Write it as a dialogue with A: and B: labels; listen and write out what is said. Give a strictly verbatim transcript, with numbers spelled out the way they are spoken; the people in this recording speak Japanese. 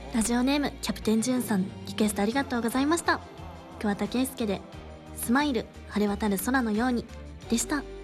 A: ラジオネームキャプテンジュンさん、リクエストありがとうございました。桑田佳祐でスマイル晴れ渡る空のようにでした。